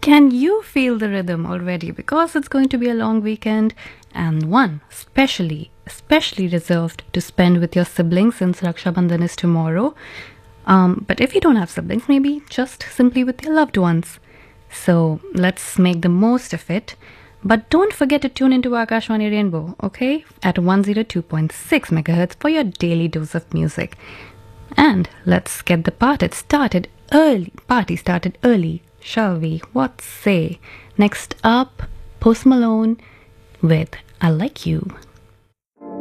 Can you feel the rhythm already? Because it's going to be a long weekend and one especially reserved to spend with your siblings since Raksha Bandhan is tomorrow. But if you don't have siblings, maybe just simply with your loved ones. So let's make the most of it. But don't forget to tune into Akashvani Rainbow, okay? At 102.6 MHz for your daily dose of music. And let's get the party started early, shall we? What say? Next up, Post Malone with I Like You.